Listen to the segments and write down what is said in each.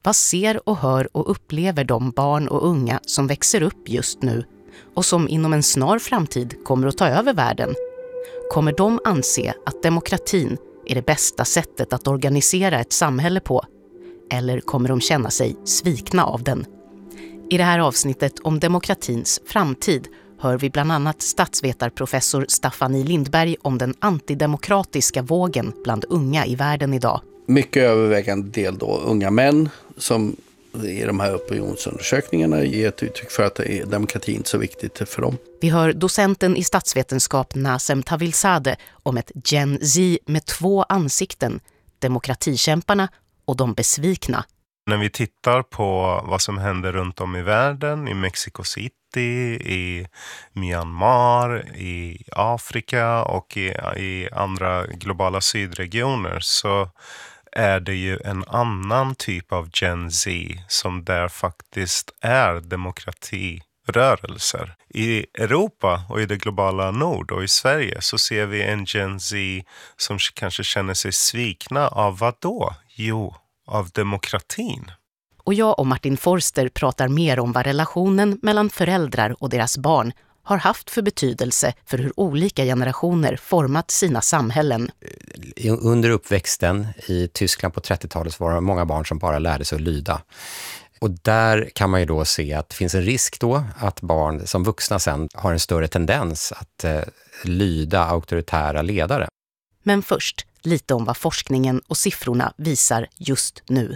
Vad ser och hör och upplever de barn och unga som växer upp just nu och som inom en snar framtid kommer att ta över världen? Kommer de anse att demokratin är det bästa sättet att organisera ett samhälle på? Eller kommer de känna sig svikna av den? I det här avsnittet om demokratins framtid hör vi bland annat statsvetarprofessor Staffan Lindberg om den antidemokratiska vågen bland unga i världen idag. Mycket övervägande del då unga män som i de här opinionsundersökningarna ger ett uttryck för att demokratin är så viktigt för dem. Vi hör docenten i statsvetenskap Nazem Tavilzadeh om ett Gen Z med 2 ansikten, demokratikämparna och de besvikna. När vi tittar på vad som händer runt om i världen, i Mexico City, i Myanmar, i Afrika och i andra globala sydregioner, så är det ju en annan typ av Gen Z som där faktiskt är demokratirörelser. I Europa och i det globala nord och i Sverige så ser vi en Gen Z som kanske känner sig svikna av vad då? Jo, av demokratin. Och jag och Martin Forster pratar mer om vad relationen mellan föräldrar och deras barn har haft för betydelse för hur olika generationer format sina samhällen. Under uppväxten i Tyskland på 30-talet var det många barn som bara lärde sig att lyda. Och där kan man ju då se att det finns en risk då att barn som vuxna sen har en större tendens att lyda auktoritära ledare. Men först lite om vad forskningen och siffrorna visar just nu.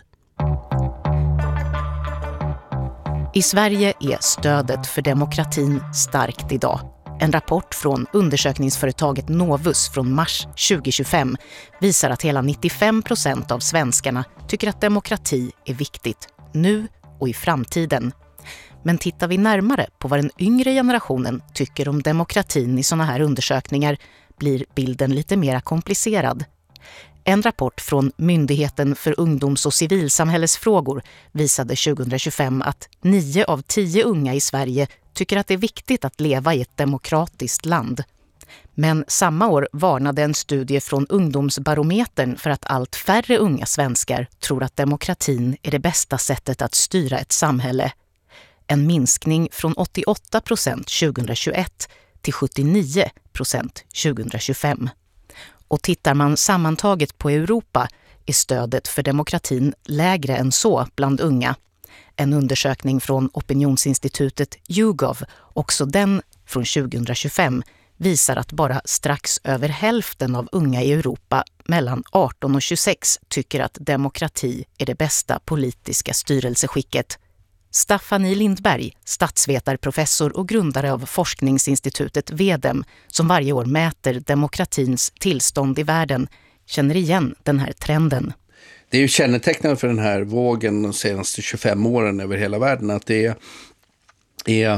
I Sverige är stödet för demokratin starkt idag. En rapport från undersökningsföretaget Novus från mars 2025 visar att hela 95% av svenskarna tycker att demokrati är viktigt nu och i framtiden. Men tittar vi närmare på vad den yngre generationen tycker om demokratin i sådana här undersökningar blir bilden lite mer komplicerad. En rapport från Myndigheten för ungdoms- och civilsamhällesfrågor visade 2025 att 9 av 10 unga i Sverige tycker att det är viktigt att leva i ett demokratiskt land. Men samma år varnade en studie från Ungdomsbarometern för att allt färre unga svenskar tror att demokratin är det bästa sättet att styra ett samhälle. En minskning från 88% 2021 till 79% 2025. Och tittar man sammantaget på Europa är stödet för demokratin lägre än så bland unga. En undersökning från opinionsinstitutet YouGov, också den från 2025, visar att bara strax över hälften av unga i Europa mellan 18 och 26 tycker att demokrati är det bästa politiska styrelseskicket. Staffan Lindberg, statsvetarprofessor och grundare av forskningsinstitutet VEDEM, som varje år mäter demokratins tillstånd i världen, känner igen den här trenden. Det är ju kännetecknande för den här vågen de senaste 25 åren över hela världen att det är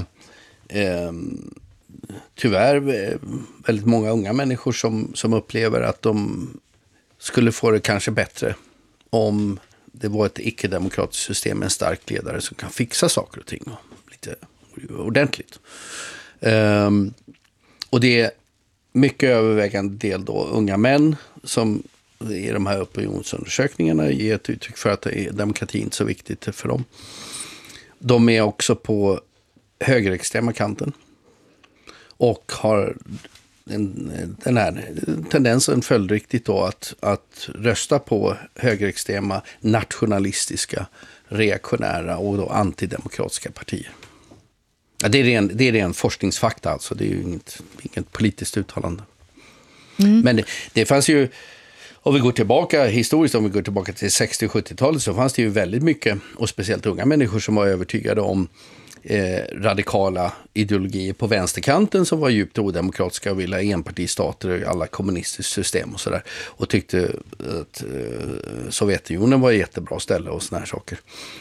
tyvärr väldigt många unga människor som upplever att de skulle få det kanske bättre om det var ett icke-demokratiskt system med en stark ledare som kan fixa saker och ting lite ordentligt. Och det är mycket övervägande del då unga män som i de här opinionsundersökningarna ger ett uttryck för att demokratin är så viktigt för dem. De är också på högerextrema kanten och har den här tendensen följdriktigt då att rösta på högerextrema, nationalistiska, reaktionära och då antidemokratiska partier. Ja, det är ren forskningsfakta alltså, det är ju inget politiskt uttalande. Men det fanns ju, om vi går tillbaka historiskt, om vi går tillbaka till 60- och 70-talet så fanns det ju väldigt mycket, och speciellt unga människor som var övertygade om radikala ideologier på vänsterkanten som var djupt odemokratiska och ville ha enpartistater och alla kommunistiska system och sådär. Och tyckte att Sovjetunionen var ett jättebra ställe och såna här saker.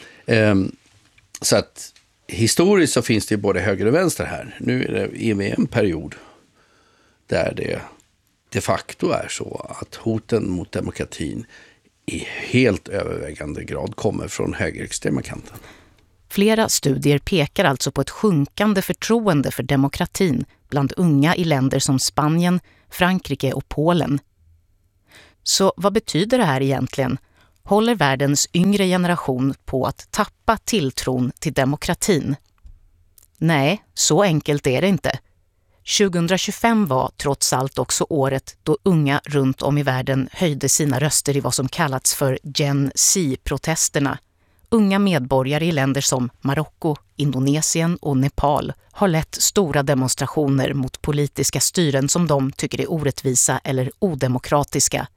Så att historiskt så finns det ju både höger och vänster här. Nu är det en period där det de facto är så att hoten mot demokratin i helt övervägande grad kommer från högerextrema kanten. Flera studier pekar alltså på ett sjunkande förtroende för demokratin bland unga i länder som Spanien, Frankrike och Polen. Så vad betyder det här egentligen? håller världens yngre generation på att tappa tilltron till demokratin. Nej, så enkelt är det inte. 2025 var trots allt också året då unga runt om i världen höjde sina röster i vad som kallats för Gen Z-protesterna. Unga medborgare i länder som Marocko, Indonesien och Nepal har lett stora demonstrationer mot politiska styren som de tycker är orättvisa eller odemokratiska.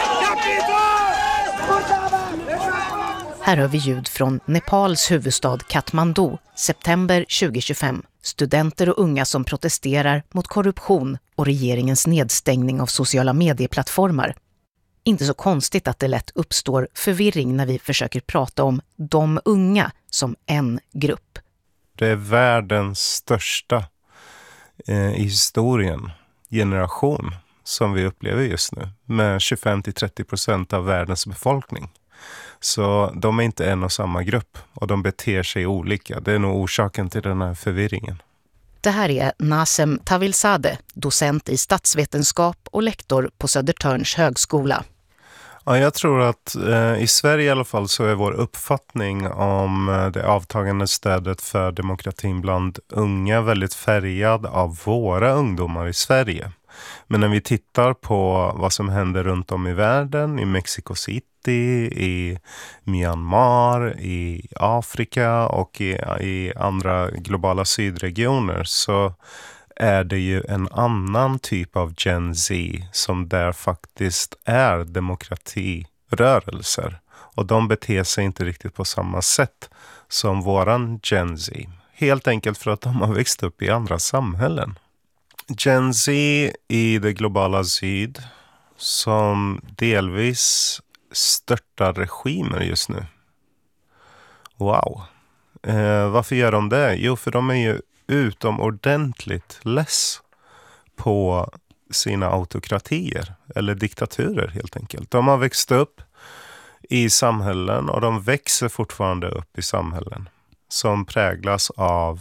Här hör vi ljud från Nepals huvudstad Kathmandu, september 2025. Studenter och unga som protesterar mot korruption och regeringens nedstängning av sociala medieplattformar. Inte så konstigt att det lätt uppstår förvirring när vi försöker prata om de unga som en grupp. Det är världens största i historien generation som vi upplever just nu med 25-30% av världens befolkning. Så de är inte en och samma grupp och de beter sig olika. Det är nog orsaken till den här förvirringen. Det här är Nasem Tavilzadeh, docent i statsvetenskap och lektor på Södertörns högskola. Ja, jag tror att i Sverige i alla fall så är vår uppfattning om det avtagande stödet för demokratin bland unga väldigt färgad av våra ungdomar i Sverige. Men när vi tittar på vad som händer runt om i världen, i Mexico City, i Myanmar, i Afrika och i andra globala sydregioner så är det ju en annan typ av Gen Z som där faktiskt är demokratirörelser. Och de beter sig inte riktigt på samma sätt som våran Gen Z. Helt enkelt för att de har växt upp i andra samhällen. Gen Z i det globala syd som delvis störtar regimer just nu. Wow. Varför gör de det? Jo, för de är ju utomordentligt less på sina autokratier eller diktaturer helt enkelt. De har växt upp i samhällen och de växer fortfarande upp i samhällen som präglas av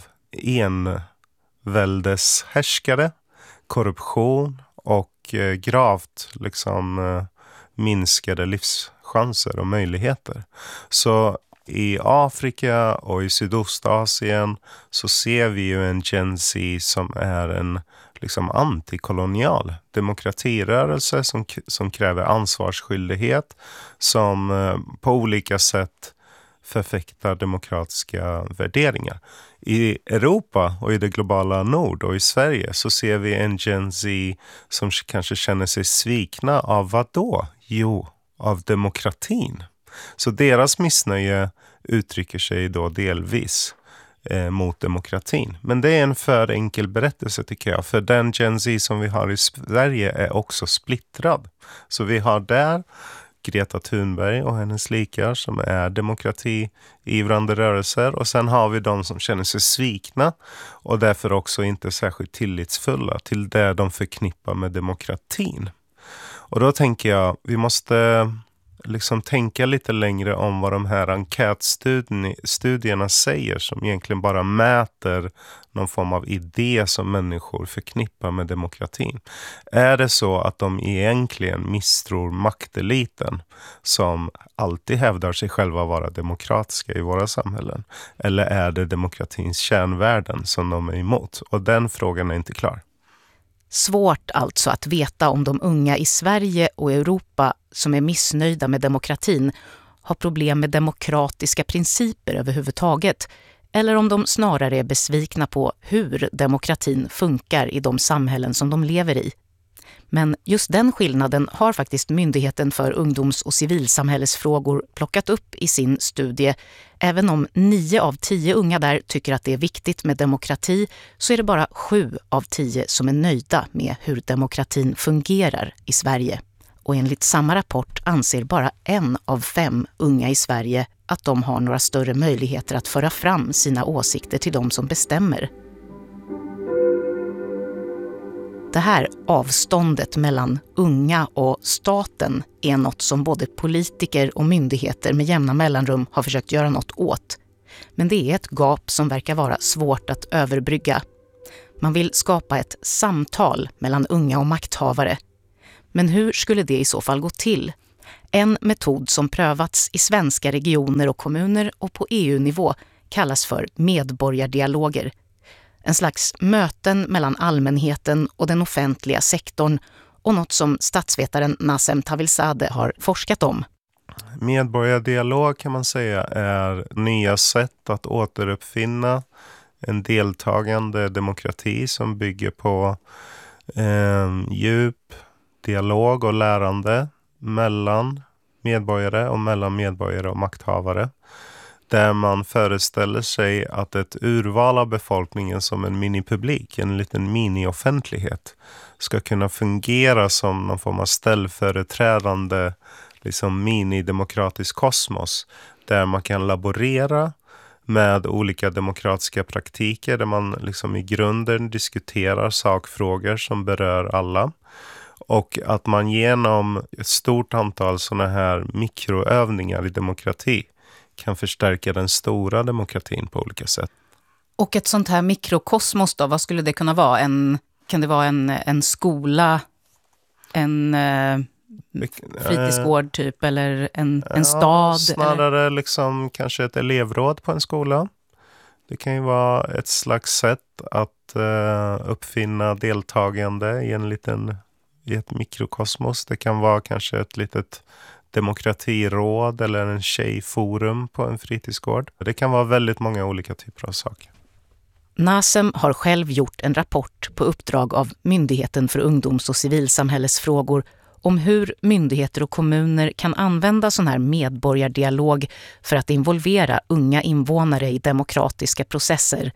enväldeshärskare, korruption och gravt minskade livschanser och möjligheter. Så i Afrika och i Sydostasien så ser vi ju en Gen Z som är en antikolonial demokratirörelse som kräver ansvarsskyldighet, som på olika sätt förfäktar demokratiska värderingar. I Europa och i det globala nord och i Sverige så ser vi en Gen Z som kanske känner sig svikna av vad då? Jo, av demokratin. Så deras missnöje uttrycker sig då delvis mot demokratin. Men det är en för enkel berättelse tycker jag. För den Gen Z som vi har i Sverige är också splittrad. Så vi har där Greta Thunberg och hennes likar som är demokratiivrande rörelser. Och sen har vi de som känner sig svikna och därför också inte särskilt tillitsfulla till det de förknippar med demokratin. Och då tänker jag, vi måste tänka lite längre om vad de här enkätstudierna säger som egentligen bara mäter någon form av idé som människor förknippar med demokratin. Är det så att de egentligen misstror makteliten som alltid hävdar sig själva vara demokratiska i våra samhällen? Eller är det demokratins kärnvärden som de är emot? Och den frågan är inte klar. Svårt alltså att veta om de unga i Sverige och Europa som är missnöjda med demokratin har problem med demokratiska principer överhuvudtaget, eller om de snarare är besvikna på hur demokratin funkar i de samhällen som de lever i. Men just den skillnaden har faktiskt Myndigheten för ungdoms- och civilsamhällesfrågor plockat upp i sin studie. Även om 9 av 10 unga där tycker att det är viktigt med demokrati så är det bara 7 av 10 som är nöjda med hur demokratin fungerar i Sverige. Och enligt samma rapport anser bara 1 av 5 unga i Sverige att de har några större möjligheter att föra fram sina åsikter till de som bestämmer. Det här avståndet mellan unga och staten är något som både politiker och myndigheter med jämna mellanrum har försökt göra något åt. Men det är ett gap som verkar vara svårt att överbrygga. Man vill skapa ett samtal mellan unga och makthavare. Men hur skulle det i så fall gå till? En metod som prövats i svenska regioner och kommuner och på EU-nivå kallas för medborgardialoger. En slags möten mellan allmänheten och den offentliga sektorn och något som statsvetaren Nazem Tavilzadeh har forskat om. Medborgardialog kan man säga är nya sätt att återuppfinna en deltagande demokrati som bygger på djup dialog och lärande mellan medborgare och mellan medborgare och makthavare. Där man föreställer sig att ett urval av befolkningen som en minipublik, en liten mini-offentlighet, ska kunna fungera som någon form av ställföreträdande liksom mini-demokratisk kosmos. Där man kan laborera med olika demokratiska praktiker där man liksom i grunden diskuterar sakfrågor som berör alla. Och att man genom ett stort antal sådana här mikroövningar i demokrati kan förstärka den stora demokratin på olika sätt. Och ett sånt här mikrokosmos då, vad skulle det kunna vara? Kan det vara en skola, en fritidsgård typ, eller en stad? Snarare eller? Liksom kanske ett elevråd på en skola. Det kan ju vara ett slags sätt att uppfinna deltagande i ett mikrokosmos. Det kan vara kanske ett litet demokratiråd eller en tjejforum på en fritidsgård. Det kan vara väldigt många olika typer av saker. Nazem har själv gjort en rapport på uppdrag av Myndigheten för ungdoms- och civilsamhällesfrågor om hur myndigheter och kommuner kan använda sån här medborgardialog för att involvera unga invånare i demokratiska processer.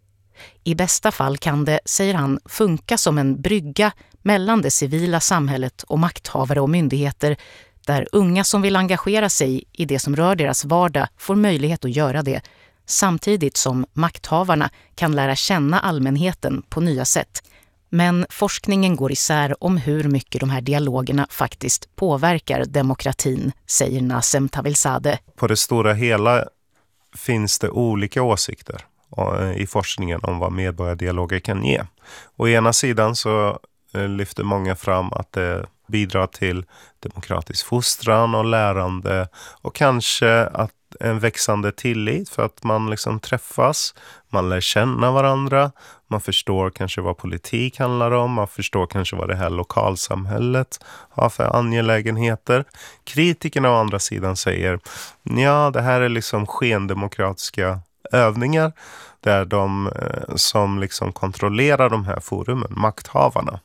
I bästa fall kan det, säger han, funka som en brygga mellan det civila samhället och makthavare och myndigheter, där unga som vill engagera sig i det som rör deras vardag får möjlighet att göra det, samtidigt som makthavarna kan lära känna allmänheten på nya sätt. Men forskningen går isär om hur mycket de här dialogerna faktiskt påverkar demokratin, säger Nazem Tavilzadeh. På det stora hela finns det olika åsikter i forskningen om vad medborgardialoger kan ge. Å ena sidan så lyfter många fram att det bidrar till demokratisk fostran och lärande och kanske att en växande tillit för att man liksom träffas, man lär känna varandra, man förstår kanske vad politik handlar om, man förstår kanske vad det här lokalsamhället har för angelägenheter. Kritikerna å andra sidan säger, ja, det här är liksom skendemokratiska övningar där de som liksom kontrollerar de här forumen, makthavarna,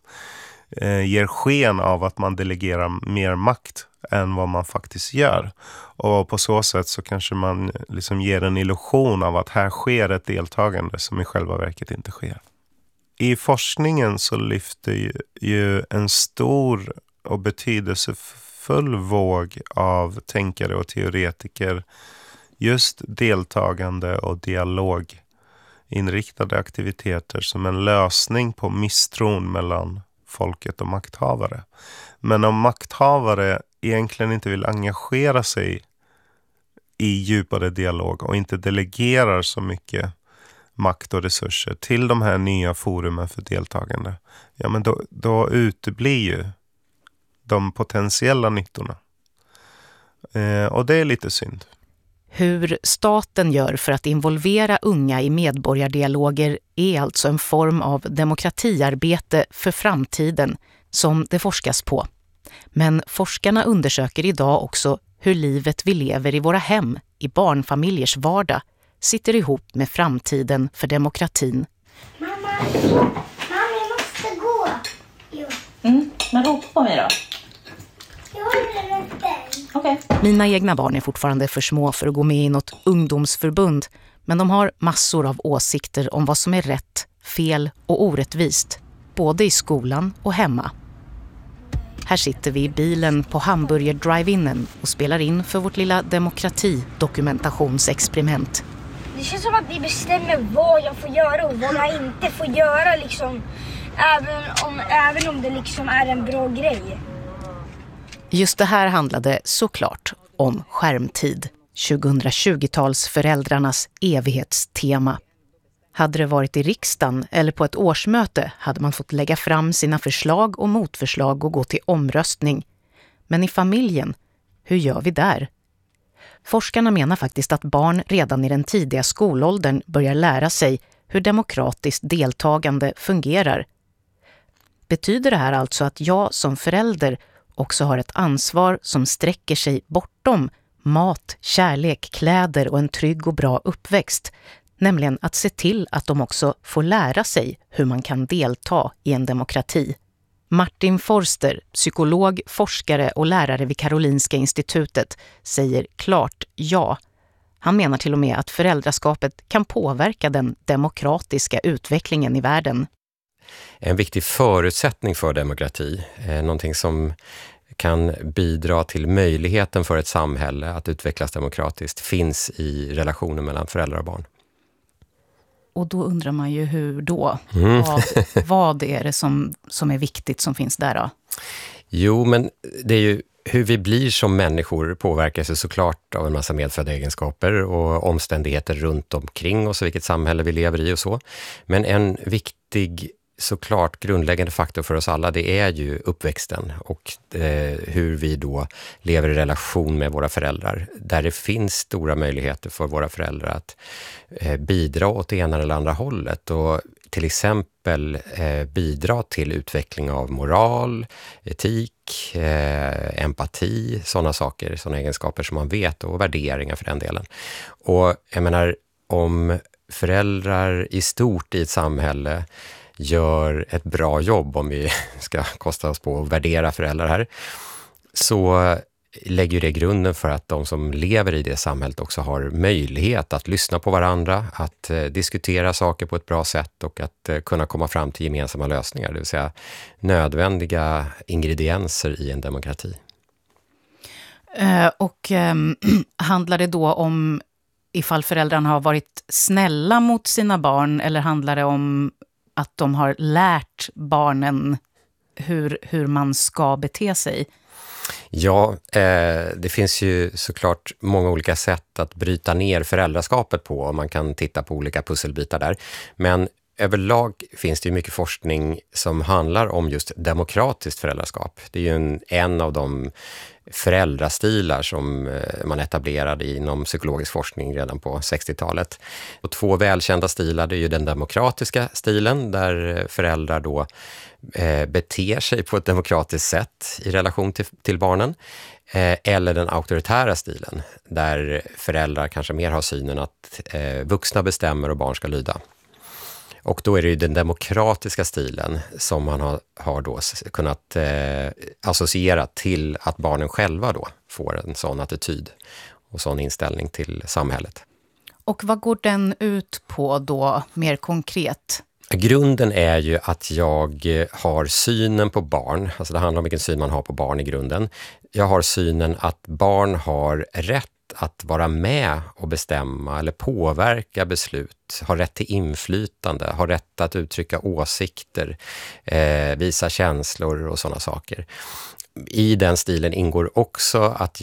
ger sken av att man delegerar mer makt än vad man faktiskt gör. Och på så sätt så kanske man liksom ger en illusion av att här sker ett deltagande som i själva verket inte sker. I forskningen så lyfter ju en stor och betydelsefull våg av tänkare och teoretiker just deltagande och dialoginriktade aktiviteter som en lösning på misstron mellan folket och makthavare. Men om makthavare egentligen inte vill engagera sig i djupare dialog och inte delegerar så mycket makt och resurser till de här nya forumen för deltagande, ja, men då uteblir ju de potentiella nyttorna. Och det är lite synd. Hur staten gör för att involvera unga i medborgardialoger är alltså en form av demokratiarbete för framtiden som det forskas på. Men forskarna undersöker idag också hur livet vi lever i våra hem, i barnfamiljers vardag, sitter ihop med framtiden för demokratin. Mamma, jag måste gå. Jo. Men ropa på mig då. Jag håller runt dig. Okay. Mina egna barn är fortfarande för små för att gå med i något ungdomsförbund, men de har massor av åsikter om vad som är rätt, fel och orättvist, både i skolan och hemma. Här sitter vi i bilen på Hamburger Drive-inen och spelar in för vårt lilla demokratidokumentationsexperiment. Det känns som att ni bestämmer vad jag får göra och vad jag inte får göra, liksom, även om det liksom är en bra grej. Just det här handlade såklart om skärmtid, 2020-talsföräldrarnas evighetstema. Hade det varit i riksdagen eller på ett årsmöte hade man fått lägga fram sina förslag och motförslag och gå till omröstning. Men i familjen, Hur gör vi där? Forskarna menar faktiskt att barn redan i den tidiga skolåldern börjar lära sig hur demokratiskt deltagande fungerar. Betyder det här alltså att jag som förälder också har ett ansvar som sträcker sig bortom mat, kärlek, kläder och en trygg och bra uppväxt, nämligen att se till att de också får lära sig hur man kan delta i en demokrati? Martin Forster, psykolog, forskare och lärare vid Karolinska institutet, säger klart ja. Han menar till och med att föräldraskapet kan påverka den demokratiska utvecklingen i världen. En viktig förutsättning för demokrati, någonting som kan bidra till möjligheten för ett samhälle att utvecklas demokratiskt, finns i relationen mellan föräldrar och barn. Och då undrar man ju hur då? Vad är det som är viktigt som finns där då? Jo, men det är ju hur vi blir som människor påverkas ju såklart av en massa medfödda egenskaper och omständigheter runt omkring oss och vilket samhälle vi lever i och så. Men en viktig, såklart grundläggande faktor för oss alla, det är ju uppväxten och hur vi då lever i relation med våra föräldrar. Där det finns stora möjligheter för våra föräldrar att bidra åt det ena eller andra hållet och till exempel bidra till utveckling av moral, etik, empati, sådana saker, sådana egenskaper som man vet och värderingar för den delen. Och jag menar, om föräldrar i stort i ett samhälle gör ett bra jobb, om vi ska kosta oss på att värdera föräldrar här, så lägger det grunden för att de som lever i det samhället också har möjlighet att lyssna på varandra, att diskutera saker på ett bra sätt och att kunna komma fram till gemensamma lösningar, det vill säga nödvändiga ingredienser i en demokrati. Handlar det då om ifall föräldrarna har varit snälla mot sina barn, eller handlar det om att de har lärt barnen hur man ska bete sig? Ja, det finns ju såklart många olika sätt att bryta ner föräldraskapet på, och man kan titta på olika pusselbitar där. Men överlag finns det ju mycket forskning som handlar om just demokratiskt föräldraskap. Det är ju en av de föräldrastilar som man etablerade inom psykologisk forskning redan på 60-talet. Och 2 välkända stilar, det är ju den demokratiska stilen där föräldrar då beter sig på ett demokratiskt sätt i relation till barnen. Eller den auktoritära stilen där föräldrar kanske mer har synen att vuxna bestämmer och barn ska lyda. Och då är det ju den demokratiska stilen som man har då kunnat associera till att barnen själva då får en sån attityd och sån inställning till samhället. Och vad går den ut på då mer konkret? Grunden är ju att jag har synen på barn, alltså det handlar om vilken syn man har på barn i grunden. Jag har synen att barn har rätt att vara med och bestämma eller påverka beslut, har rätt till inflytande, har rätt att uttrycka åsikter, visa känslor och sådana saker. I den stilen ingår också att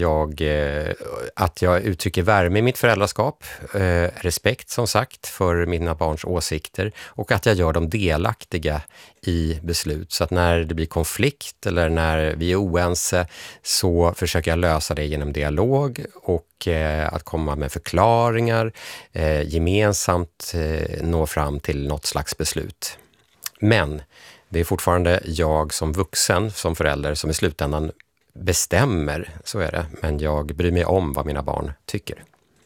jag uttrycker värme i mitt föräldraskap, respekt som sagt för mina barns åsikter, och att jag gör dem delaktiga i beslut. Så att när det blir konflikt eller när vi är oense så försöker jag lösa det genom dialog och att komma med förklaringar, gemensamt nå fram till något slags beslut. Men det är fortfarande jag som vuxen, som förälder, som i slutändan bestämmer, så är det. Men jag bryr mig om vad mina barn tycker.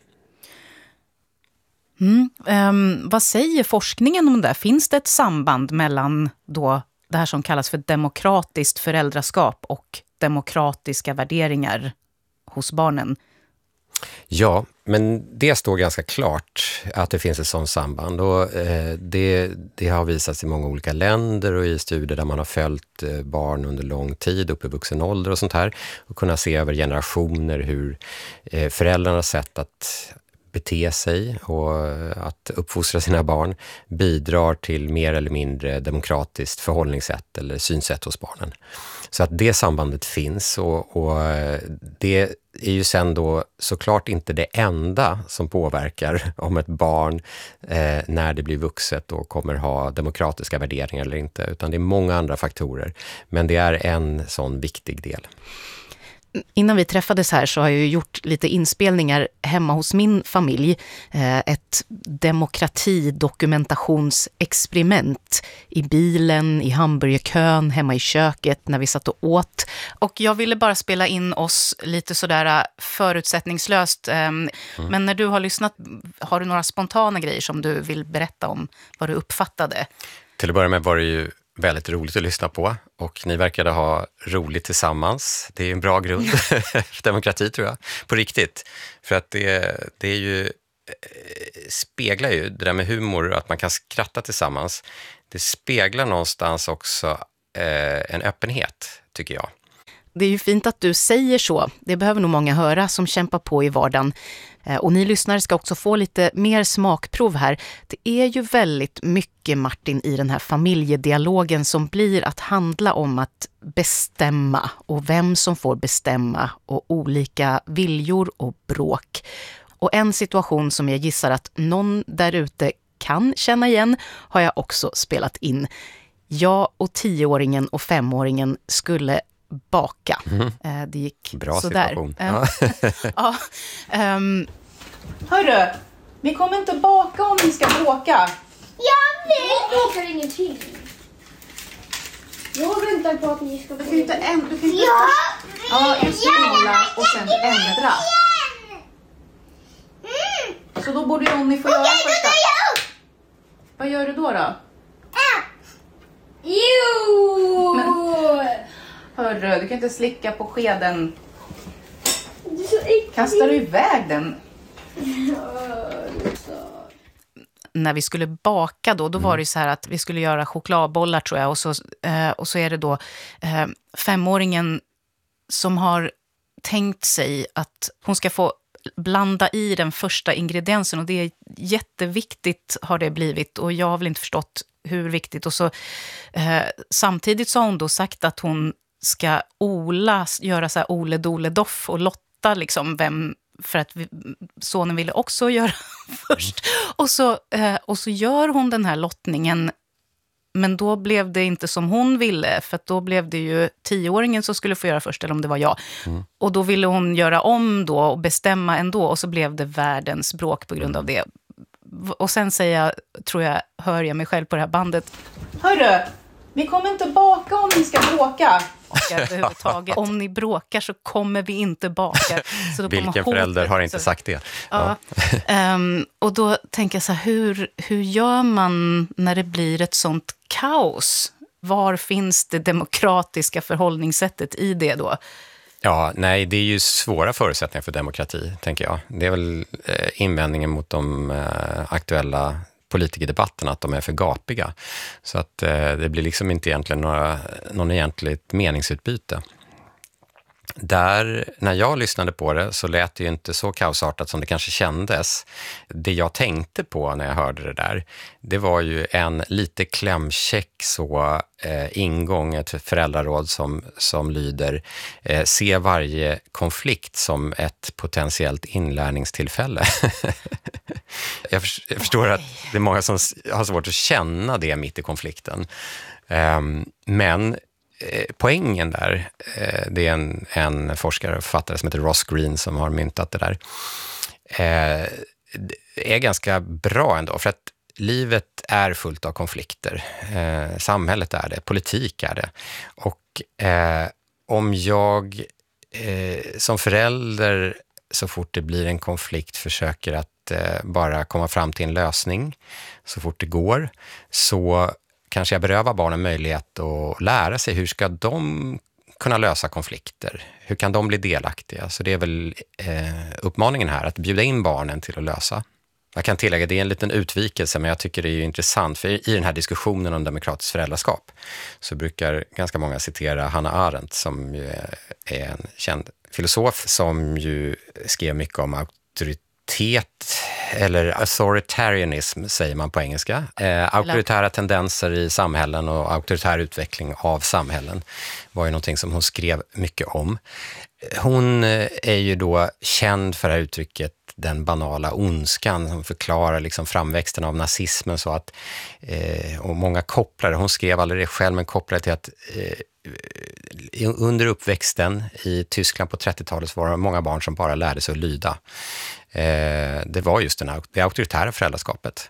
Vad säger forskningen om det? Finns det ett samband mellan då det här som kallas för demokratiskt föräldraskap och demokratiska värderingar hos barnen? Ja, men det står ganska klart att det finns ett sådant samband, och det har visats i många olika länder och i studier där man har följt barn under lång tid upp i vuxen ålder och sånt här, och kunna se över generationer hur föräldrarnas sätt att bete sig och att uppfostra sina barn bidrar till mer eller mindre demokratiskt förhållningssätt eller synsätt hos barnen. Så att det sambandet finns, och det är ju sen då såklart inte det enda som påverkar om ett barn när det blir vuxet och kommer ha demokratiska värderingar eller inte, utan det är många andra faktorer. Men det är en sån viktig del. Innan vi träffades här så har jag ju gjort lite inspelningar hemma hos min familj. Ett demokratidokumentationsexperiment i bilen, i hamburgerkön, hemma i köket när vi satt och åt. Och jag ville bara spela in oss lite sådär förutsättningslöst. Men när du har lyssnat, har du några spontana grejer som du vill berätta om vad du uppfattade? Till att börja med var det ju väldigt roligt att lyssna på och ni verkade ha roligt tillsammans. Det är en bra grund för demokrati tror jag, på riktigt. För att det är ju, speglar ju det där med humor, att man kan skratta tillsammans. Det speglar någonstans också en öppenhet, tycker jag. Det är ju fint att du säger så. Det behöver nog många höra som kämpar på i vardagen. Och ni lyssnare ska också få lite mer smakprov här. Det är ju väldigt mycket, Martin, i den här familjedialogen som blir att handla om att bestämma och vem som får bestämma och olika viljor och bråk. Och en situation som jag gissar att någon där ute kan känna igen har jag också spelat in. Jag och 10-åringen och 5-åringen skulle baka. Det gick bra sådär. Situation. Ja. Hörru, vi kommer inte baka om vi ska bråka. Jag bakar ingenting. Jag väntar på att ni ska bråka. Du kan inte ja, just måla och sen ändra. Så då borde Ronny få göra första. Vad gör du då? Jo! Hörru, du kan inte slicka på skeden. Du är så äcklig. Kastar du iväg den? När vi skulle baka då var det så här att vi skulle göra chokladbollar tror jag. Och så är det då 5-åringen som har tänkt sig att hon ska få blanda i den första ingrediensen. Och det är jätteviktigt har det blivit. Och jag har väl inte förstått hur viktigt. Och så samtidigt så har hon då sagt att hon ska göra så här Ole Dole Doff och lotta liksom vem, för att sonen ville också göra först. Och så gör hon den här lottningen, men då blev det inte som hon ville, för att då blev det ju 10-åringen som skulle få göra först, eller om det var jag. Och då ville hon göra om då och bestämma ändå, och så blev det världens bråk på grund av det. Och sen hör jag mig själv på det här bandet. Hörru, vi kommer inte baka om vi ska bråka. Överhuvudtaget. Om ni bråkar så kommer vi inte baka. Så då vilken förälder har inte sagt det? Ja. Och då tänker jag så här, hur gör man när det blir ett sånt kaos? Var finns det demokratiska förhållningssättet i det då? Ja, nej, det är ju svåra förutsättningar för demokrati, tänker jag. Det är väl invändningen mot de aktuella politikerdebatterna, att de är för gapiga. Så att det blir liksom inte egentligen någon egentligt meningsutbyte. Där, när jag lyssnade på det så lät det ju inte så kaosartat som det kanske kändes. Det jag tänkte på när jag hörde det där, det var ju en lite klämkäck ingång, ett föräldraråd som lyder se varje konflikt som ett potentiellt inlärningstillfälle. Jag förstår att det är många som har svårt att känna det mitt i konflikten. Men poängen där, det är en forskare och författare som heter Ross Greene som har myntat det där, är ganska bra ändå, för att livet är fullt av konflikter. Samhället är det, politik är det. Och om jag som förälder så fort det blir en konflikt försöker att bara komma fram till en lösning så fort det går, så kanske jag berövar barnen möjlighet att lära sig hur ska de kunna lösa konflikter. Hur kan de bli delaktiga? Så det är väl uppmaningen här, att bjuda in barnen till att lösa. Jag kan tillägga, det är en liten utvikelse, men jag tycker det är intressant, för i den här diskussionen om demokratiskt föräldraskap så brukar ganska många citera Hannah Arendt, som ju är en känd filosof som ju skrev mycket om auktoritet, eller authoritarianism säger man på engelska. Auktoritära tendenser i samhällen och auktoritär utveckling av samhällen var ju någonting som hon skrev mycket om. Hon är ju då känd för det här uttrycket den banala ondskan som förklarar liksom framväxten av nazismen, så att och många kopplare, hon skrev aldrig det själv, men kopplade till att under uppväxten i Tyskland på 30-talet så var det många barn som bara lärde sig att lyda. Det var just det auktoritära föräldraskapet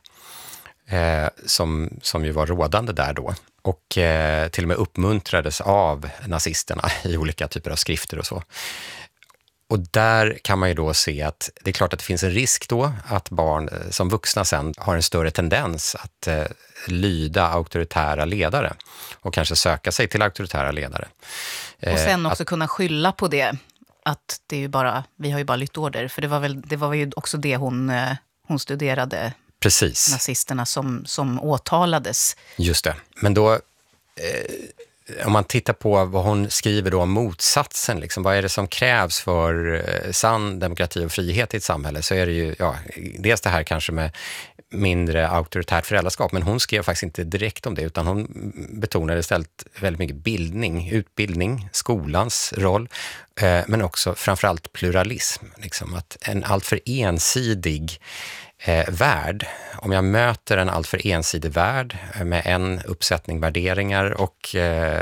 som ju var rådande där då. Och till och med uppmuntrades av nazisterna i olika typer av skrifter och så. Och där kan man ju då se att det är klart att det finns en risk då att barn som vuxna sen har en större tendens att lyda auktoritära ledare och kanske söka sig till auktoritära ledare. Och sen också kunna skylla på det, att det är ju bara, vi har ju bara lytt order, för det var ju också det hon studerade. Precis. Nazisterna som åtalades. Just det. Men då, om man tittar på vad hon skriver då om motsatsen, liksom, vad är det som krävs för sann demokrati och frihet i ett samhälle, så är det ju, dels det här kanske med mindre auktoritärt föräldraskap, men hon skrev faktiskt inte direkt om det, utan hon betonade istället väldigt mycket utbildning, skolans roll, men också framförallt pluralism. Liksom, att en alltför ensidig värld, om jag möter en alltför ensidig värld med en uppsättning värderingar och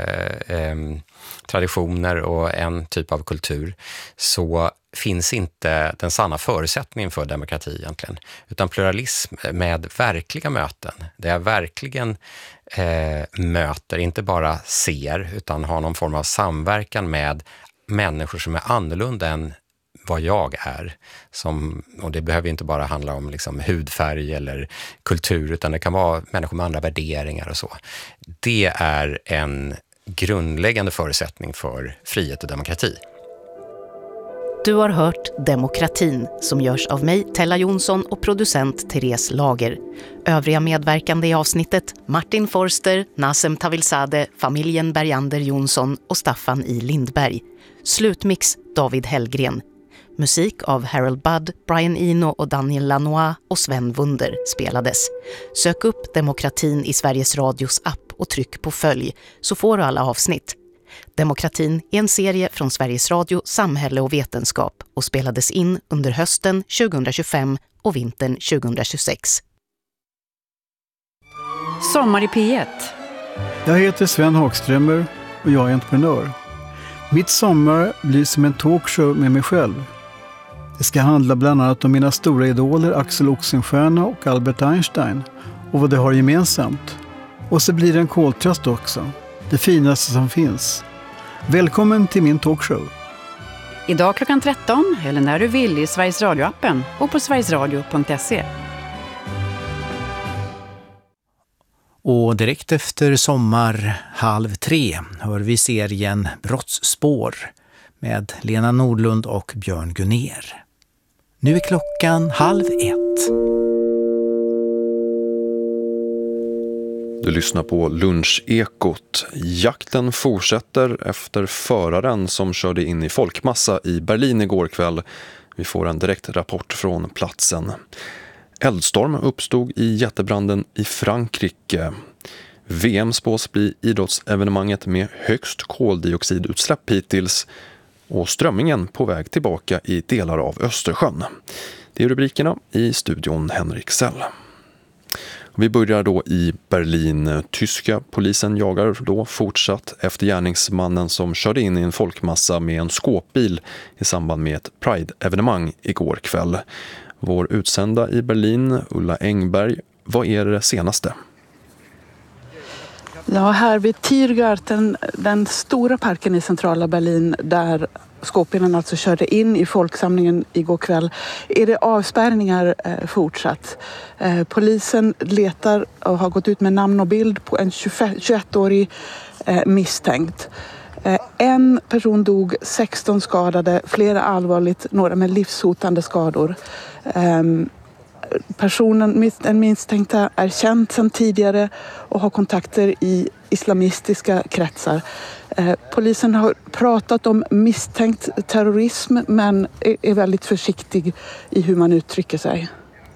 traditioner och en typ av kultur, så finns inte den sanna förutsättningen för demokrati egentligen. Utan pluralism med verkliga möten, där jag verkligen möter, inte bara ser, utan har någon form av samverkan med människor som är annorlunda än vad jag är. Och det behöver inte bara handla om liksom hudfärg eller kultur, utan det kan vara människor med andra värderingar och så. Det är en grundläggande förutsättning för frihet och demokrati. Du har hört Demokratin, som görs av mig, Tella Jonsson, och producent Therese Lager. Övriga medverkande i avsnittet: Martin Forster, Nasem Tavilzade, familjen Bergander Jonsson och Staffan I. Lindberg. Slutmix David Hellgren. Musik av Harold Budd, Brian Eno och Daniel Lanois och Sven Wunder spelades. Sök upp Demokratin i Sveriges Radios app och tryck på följ, så får du alla avsnitt. Demokratin är en serie från Sveriges Radio, Samhälle och Vetenskap och spelades in under hösten 2025 och vintern 2026. Sommar i P1. Jag heter Sven Hagströmer och jag är entreprenör. Mitt sommar blir som en talkshow med mig själv. Det ska handla bland annat om mina stora idoler Axel Oxenstierna och Albert Einstein och vad de har gemensamt. Och så blir det en koltrast också. Det finaste som finns. Välkommen till min talkshow. Idag klockan 13 eller när du vill i Sveriges Radio-appen och på sverigesradio.se. Och direkt efter sommar 2:30 hör vi serien Brottsspår med Lena Nordlund och Björn Gunner. Nu är klockan 12:30. Du lyssnar på Lunchekot. Jakten fortsätter efter föraren som körde in i folkmassa i Berlin igår kväll. Vi får en direkt rapport från platsen. Eldstorm uppstod i jättebranden i Frankrike. VM spås bli idrottsevenemanget med högst koldioxidutsläpp hittills. Och strömmingen på väg tillbaka i delar av Östersjön. Det är rubrikerna i studion Henrik Sell. Vi börjar då i Berlin. Tyska polisen jagar då fortsatt efter gärningsmannen som körde in i en folkmassa med en skåpbil i samband med ett Pride-evenemang igår kväll. Vår utsända i Berlin, Ulla Engberg, vad är det senaste? Ja, här vid Tiergarten, den stora parken i centrala Berlin där skåpbilen alltså körde in i folksamlingen igår kväll, är det avspärrningar fortsatt. Polisen letar och har gått ut med namn och bild på en 21-årig misstänkt. En person dog, 16 skadade, flera allvarligt, några med livshotande skador. Den misstänkta är känd sedan tidigare och har kontakter i islamistiska kretsar. Polisen har pratat om misstänkt terrorism men är väldigt försiktig i hur man uttrycker sig.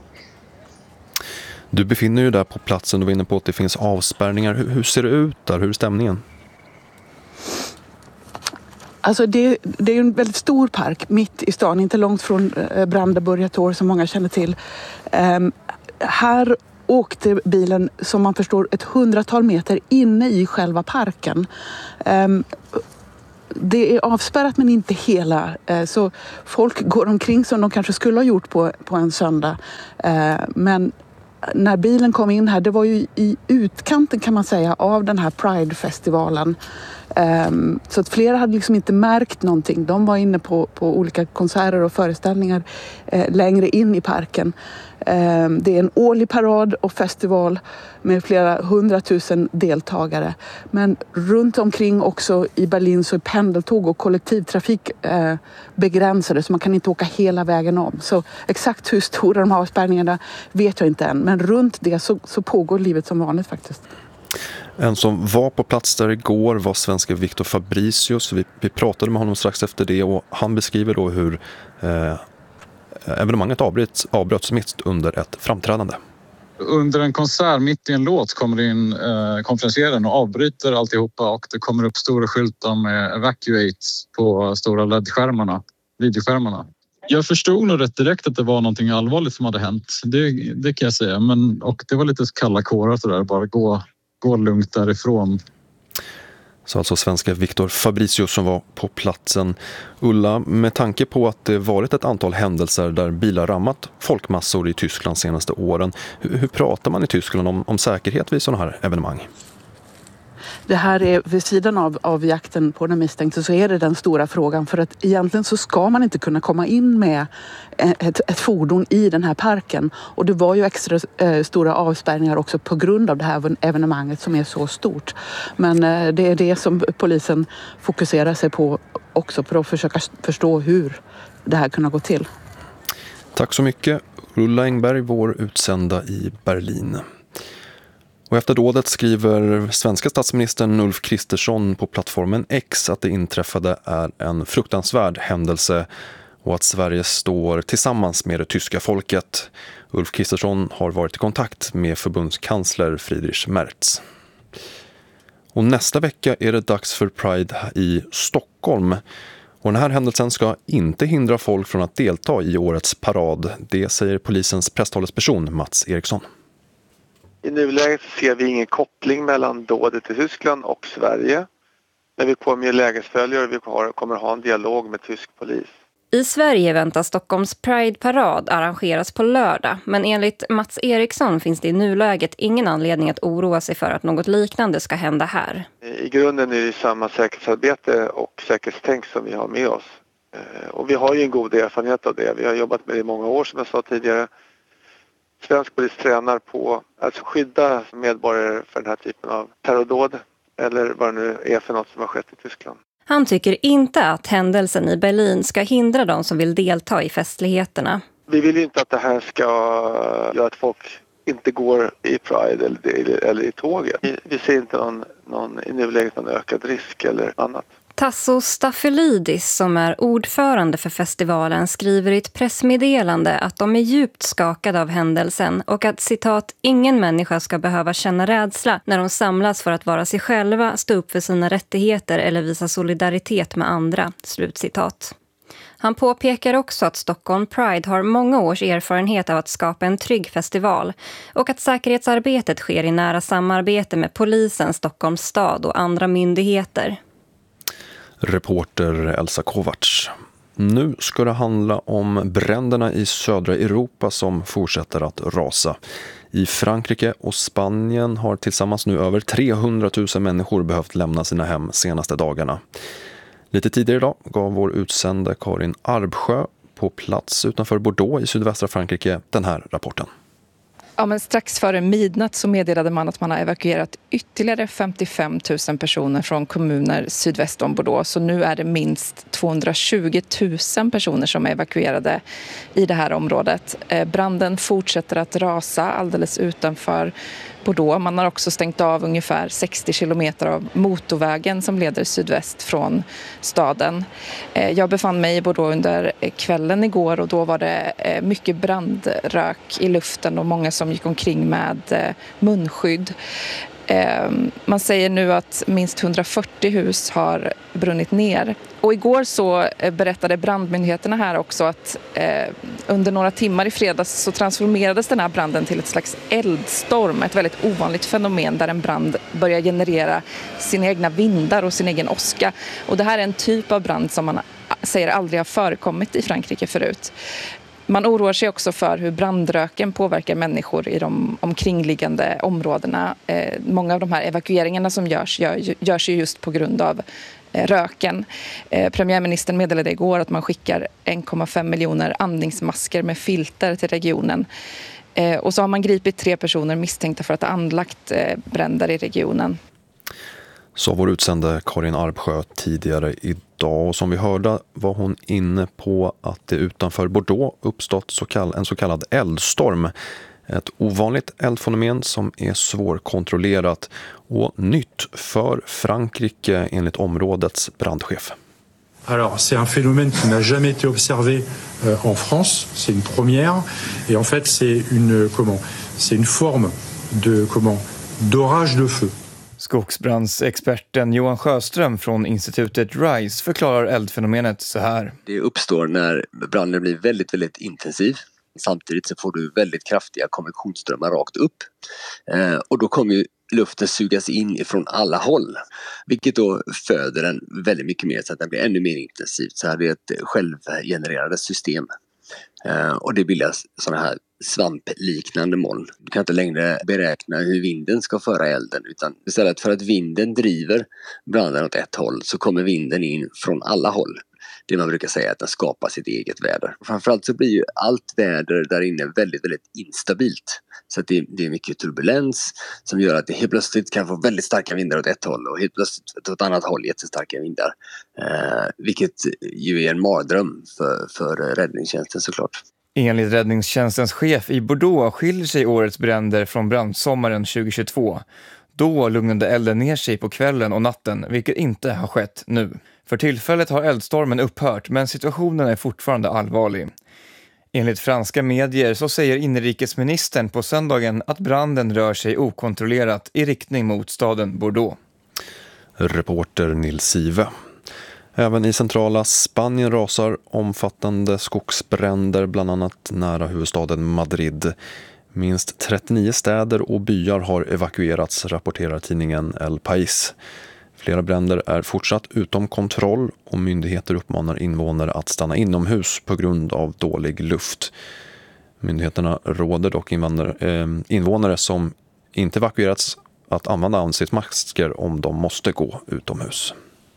Du befinner ju där på platsen, du var inne på att det finns avspärrningar. Hur ser det ut där? Hur är stämningen? Alltså det är en väldigt stor park mitt i stan, inte långt från Brandenburger Tor som många känner till. Här åkte bilen, som man förstår, 100-tal meter inne i själva parken. Det är avspärrat men inte hela, så folk går omkring som de kanske skulle ha gjort på en söndag. Men när bilen kom in här, det var ju i utkanten kan man säga av den här Pride-festivalen. Så att flera hade liksom inte märkt någonting. De var inne på olika konserter och föreställningar längre in i parken. Det är en årlig parad och festival med flera 100 000 deltagare. Men runt omkring också i Berlin så är pendeltåg och kollektivtrafik begränsade, så man kan inte åka hela vägen om. Så exakt hur stora de här avspärrningarna vet jag inte än. Men runt det så pågår livet som vanligt faktiskt. En som var på plats där igår var svenska Victor Fabricius. Vi pratade med honom strax efter det och han beskriver då hur evenemanget avbröts mitt under ett framträdande. Under en konsert mitt i en låt kommer det in konferencieraren och avbryter alltihopa och det kommer upp stora skyltar med evacuates på stora videoskärmarna. Jag förstod nog rätt direkt att det var någonting allvarligt som hade hänt. Det kan jag säga. Och det var lite kalla kårar så där, bara gå lugnt därifrån. Så alltså svenska Victor Fabricius som var på platsen. Ulla, med tanke på att det varit ett antal händelser där bilar rammat folkmassor i Tyskland senaste åren, hur pratar man i Tyskland om säkerhet vid sådana här evenemang? Det här är vid sidan av jakten på den misstänkte, så är det den stora frågan. För att egentligen så ska man inte kunna komma in med ett fordon i den här parken. Och det var ju extra stora avspärrningar också på grund av det här evenemanget som är så stort. Men det är det som polisen fokuserar sig på också, för att försöka förstå hur det här kunde gå till. Tack så mycket, Ulla Engberg, vår utsända i Berlin. Och efter dådet skriver svenska statsministern Ulf Kristersson på plattformen X att det inträffade är en fruktansvärd händelse och att Sverige står tillsammans med det tyska folket. Ulf Kristersson har varit i kontakt med förbundskansler Friedrich Merz. Och nästa vecka är det dags för Pride i Stockholm. Och den här händelsen ska inte hindra folk från att delta i årets parad. Det säger polisens presstalesperson Mats Eriksson. I nuläget ser vi ingen koppling mellan dådet i Tyskland och Sverige. Men vi kommer ju lägesföljare och vi kommer ha en dialog med tysk polis. I Sverige väntas Stockholms Pride-parad arrangeras på lördag. Men enligt Mats Eriksson finns det i nuläget ingen anledning att oroa sig för att något liknande ska hända här. I grunden är det samma säkerhetsarbete och säkerhetstänk som vi har med oss. Och vi har ju en god erfarenhet av det. Vi har jobbat med det i många år som jag sa tidigare. Svensk polis tränar på att skydda medborgare för den här typen av terrordåd eller vad det nu är för något som har skett i Tyskland. Han tycker inte att händelsen i Berlin ska hindra de som vill delta i festligheterna. Vi vill ju inte att det här ska göra att folk inte går i Pride eller i tåget. Vi ser inte i nuläget någon ökad risk eller annat. Tasso Staffelidis, som är ordförande för festivalen, skriver i ett pressmeddelande att de är djupt skakade av händelsen och att, citat, ingen människa ska behöva känna rädsla när de samlas för att vara sig själva, stå upp för sina rättigheter eller visa solidaritet med andra, slutcitat. Han påpekar också att Stockholm Pride har många års erfarenhet av att skapa en trygg festival och att säkerhetsarbetet sker i nära samarbete med polisen, Stockholms stad och andra myndigheter. Reporter Elsa Kovacs. Nu ska det handla om bränderna i södra Europa som fortsätter att rasa. I Frankrike och Spanien har tillsammans nu över 300 000 människor behövt lämna sina hem senaste dagarna. Lite tidigare idag gav vår utsända Karin Arbsjö på plats utanför Bordeaux i sydvästra Frankrike den här rapporten. Ja, men strax före midnatt så meddelade man att man har evakuerat ytterligare 55 000 personer från kommuner sydväst om Bordeaux. Så nu är det minst 220 000 personer som är evakuerade i det här området. Branden fortsätter att rasa alldeles utanför Bordeaux. Man har också stängt av ungefär 60 kilometer av motorvägen som leder sydväst från staden. Jag befann mig i Bordeaux under kvällen igår och då var det mycket brandrök i luften och många som gick omkring med munskydd. Man säger nu att minst 140 hus har brunnit ner. Och igår så berättade brandmyndigheterna här också att under några timmar i fredags så transformerades den här branden till ett slags eldstorm. Ett väldigt ovanligt fenomen där en brand börjar generera sina egna vindar och sin egen åska. Och det här är en typ av brand som man säger aldrig har förekommit i Frankrike förut. Man oroar sig också för hur brandröken påverkar människor i de omkringliggande områdena. Många av de här evakueringarna som görs ju just på grund av röken. Premiärministern meddelade igår att man skickar 1,5 miljoner andningsmasker med filter till regionen. Och så har man gripit 3 personer misstänkta för att ha anlagt bränder i regionen. Så vår utsände Karin Arbsjö tidigare idag, och som vi hörde var hon inne på att det utanför Bordeaux uppstått en så kallad eldstorm. Ett ovanligt eldfenomen som är svårkontrollerat och nytt för Frankrike enligt områdets brandchef. Alors, c'est un phénomène qui n'a jamais été observé en France, c'est une première, et en fait c'est une forme de d'orage de feu. Skogsbrandsexperten Johan Sjöström från institutet RISE förklarar eldfenomenet så här. Det uppstår när branden blir väldigt, väldigt intensiv. Samtidigt så får du väldigt kraftiga konvektionsströmmar rakt upp. Och då kommer ju luften sugas in ifrån alla håll. Vilket då föder den väldigt mycket mer så att den blir ännu mer intensivt. Så här är det ett självgenererande system. Och det bildas sådana här svampliknande moln. Du kan inte längre beräkna hur vinden ska föra elden, utan istället för att vinden driver branden åt ett håll så kommer vinden in från alla håll. Det man brukar säga att den skapar sitt eget väder. Framförallt så blir ju allt väder där inne väldigt, väldigt instabilt. Så att det är mycket turbulens som gör att det helt plötsligt kan få väldigt starka vindar åt ett håll och helt plötsligt åt ett annat håll jättestarka vindar. Vilket ju är en mardröm för räddningstjänsten såklart. Enligt räddningstjänstens chef i Bordeaux skiljer sig årets bränder från brandsommaren 2022. Då lugnade elden ner sig på kvällen och natten, vilket inte har skett nu. För tillfället har eldstormen upphört, men situationen är fortfarande allvarlig. Enligt franska medier så säger inrikesministern på söndagen att branden rör sig okontrollerat i riktning mot staden Bordeaux. Reporter Nils Sive. Även i centrala Spanien rasar omfattande skogsbränder, bland annat nära huvudstaden Madrid. Minst 39 städer och byar har evakuerats, rapporterar tidningen El País. Flera bränder är fortsatt utom kontroll och myndigheter uppmanar invånare att stanna inomhus på grund av dålig luft. Myndigheterna råder dock invånare som inte evakuerats att använda ansiktsmasker om de måste gå utomhus.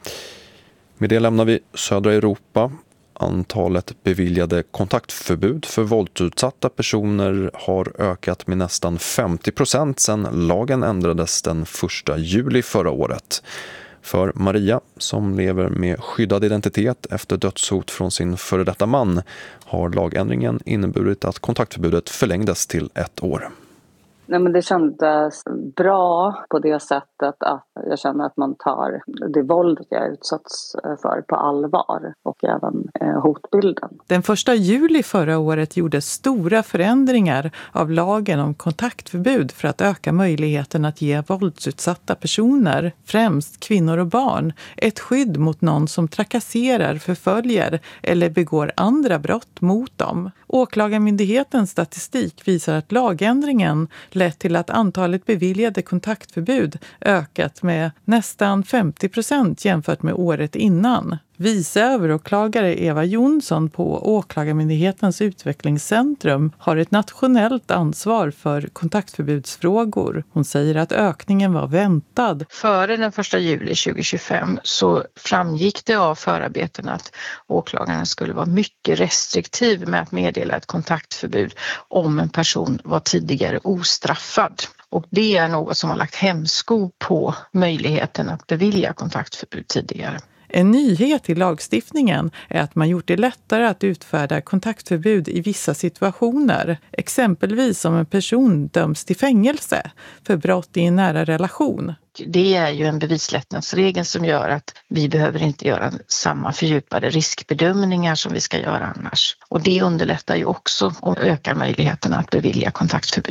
Med det lämnar vi södra Europa. Antalet beviljade kontaktförbud för våldsutsatta personer har ökat med nästan 50% sedan lagen ändrades den 1 juli förra året. För Maria, som lever med skyddad identitet efter dödshot från sin före detta man, har lagändringen inneburit att kontaktförbudet förlängdes till 1 år. Nej, men det kändes bra på det sättet att jag känner att man tar det våld jag utsatts för på allvar och även hotbilden. Den 1 juli förra året gjordes stora förändringar av lagen om kontaktförbud för att öka möjligheten att ge våldsutsatta personer, främst kvinnor och barn, ett skydd mot någon som trakasserar, förföljer eller begår andra brott mot dem. Åklagarmyndighetens statistik visar att lagändringen lett till att antalet beviljade kontaktförbud ökat med nästan 50% jämfört med året innan. Vice överåklagare Eva Jonsson på Åklagarmyndighetens utvecklingscentrum har ett nationellt ansvar för kontaktförbudsfrågor. Hon säger att ökningen var väntad. Före den 1 juli 2025 så framgick det av förarbetena att åklagaren skulle vara mycket restriktiv med att meddela ett kontaktförbud om en person var tidigare ostraffad. Och det är något som har lagt hämsko på möjligheten att bevilja kontaktförbud tidigare. En nyhet i lagstiftningen är att man gjort det lättare att utfärda kontaktförbud i vissa situationer. Exempelvis om en person döms till fängelse för brott i en nära relation. Det är ju en bevislättnadsregel som gör att vi behöver inte göra samma fördjupade riskbedömningar som vi ska göra annars. Och det underlättar ju också och ökar möjligheterna att bevilja kontaktförbud.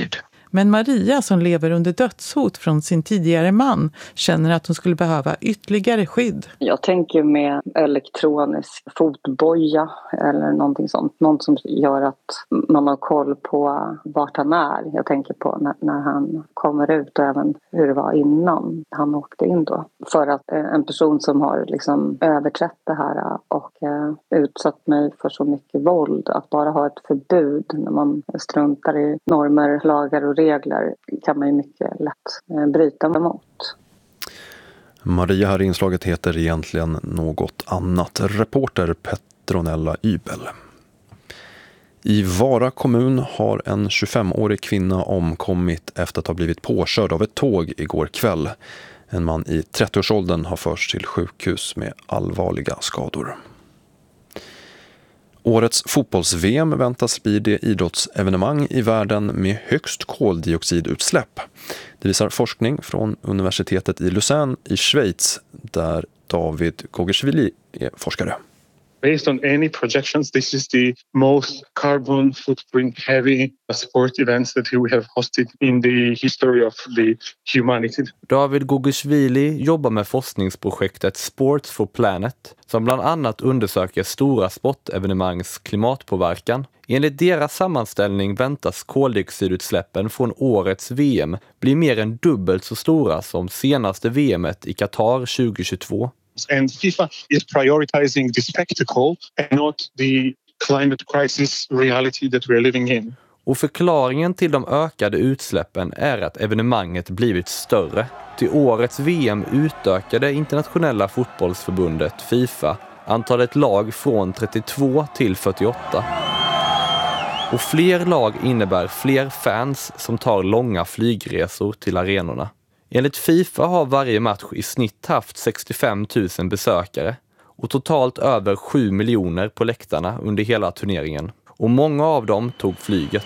Men Maria, som lever under dödshot från sin tidigare man, känner att hon skulle behöva ytterligare skydd. Jag tänker med elektronisk fotboja eller någonting sånt. Något som gör att man har koll på vart han är. Jag tänker på när han kommer ut och även hur det var innan han åkte in då. För att en person som har liksom överträtt det här och utsatt mig för så mycket våld, att bara ha ett förbud när man struntar i normer, lagar och regler kan man ju mycket lätt bryta emot. Maria här i inslaget heter egentligen något annat. Reporter Petronella Ybel. I Vara kommun har en 25-årig kvinna omkommit efter att ha blivit påkörd av ett tåg igår kväll. En man i 30-årsåldern har förts till sjukhus med allvarliga skador. Årets fotbolls-VM väntas bli det idrottsevenemang i världen med högst koldioxidutsläpp. Det visar forskning från universitetet i Lausanne i Schweiz, där David Gogeshvili är forskare. Based on any projections, this is the most carbon footprint heavy sport events that we have hosted in the history of the humanity. David Gogeshvili jobbar med forskningsprojektet Sports for Planet som bland annat undersöker stora sportevenemangs klimatpåverkan. Enligt deras sammanställning väntas koldioxidutsläppen från årets VM bli mer än dubbelt så stora som senaste VM:et i Qatar 2022. And FIFA is prioritizing the spectacle and not the climate crisis reality that we are living in. Och förklaringen till de ökade utsläppen är att evenemanget blivit större. Till årets VM utökade internationella fotbollsförbundet FIFA antalet lag från 32 till 48. Och fler lag innebär fler fans som tar långa flygresor till arenorna. Enligt FIFA har varje match i snitt haft 65 000 besökare och totalt över 7 miljoner på läktarna under hela turneringen. Och många av dem tog flyget.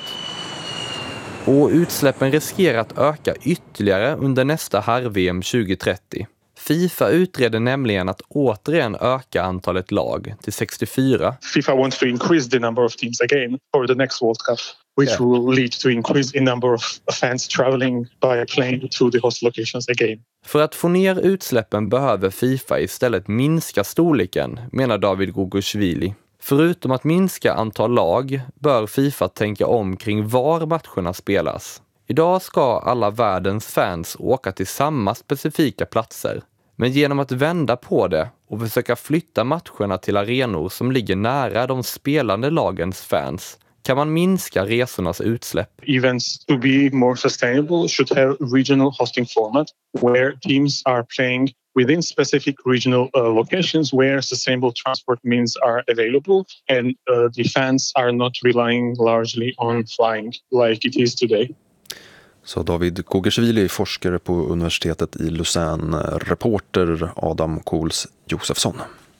Och utsläppen riskerar att öka ytterligare under nästa herr-VM 2030. FIFA utreder nämligen att återigen öka antalet lag till 64. FIFA wants to increase the number of teams again for the next World Cup, which will lead to increase in number of fans traveling by plane to the host locations again. För att få ner utsläppen behöver FIFA istället minska storleken, menar David Gogeshvili. Förutom att minska antal lag bör FIFA tänka om kring var matcherna spelas. Idag ska alla världens fans åka till samma specifika platser. Men genom att vända på det och försöka flytta matcherna till arenor som ligger nära de spelande lagens fans kan man minska resornas utsläpp. Events to be more sustainable should have regional hosting format where teams are playing within specific regional locations where sustainable transport means are available and the fans are not relying largely on flying like it is today. Så David Gogeshvili, forskare på universitetet i Lausanne, reporter Adam Kohls Josefsson.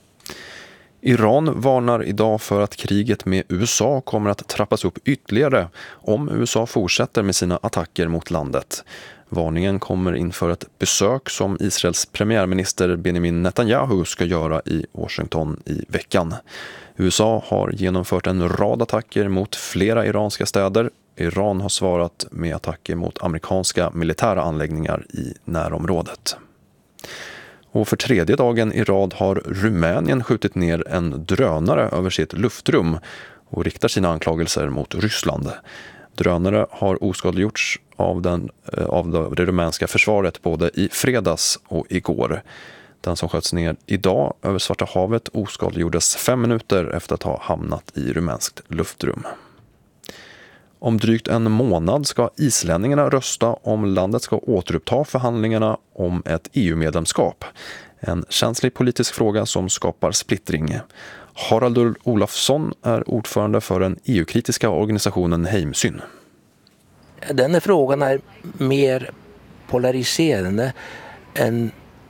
Iran varnar idag för att kriget med USA kommer att trappas upp ytterligare om USA fortsätter med sina attacker mot landet. Varningen kommer inför ett besök som Israels premiärminister Benjamin Netanyahu ska göra i Washington i veckan. USA har genomfört en rad attacker mot flera iranska städer. Iran har svarat med attacker mot amerikanska militära anläggningar i närområdet. Och för tredje dagen i rad har Rumänien skjutit ner en drönare över sitt luftrum och riktar sina anklagelser mot Ryssland. Drönare har oskadliggjorts av det rumänska försvaret både i fredags och igår. Den som sköts ner idag över Svarta havet oskadliggjordes 5 minuter efter att ha hamnat i rumänskt luftrum. Om drygt en månad ska islänningarna rösta om landet ska återuppta förhandlingarna om ett EU-medlemskap. En känslig politisk fråga som skapar splittring. Haraldur Olafsson är ordförande för den EU-kritiska organisationen Heimsyn. Den här frågan är mer polariserande än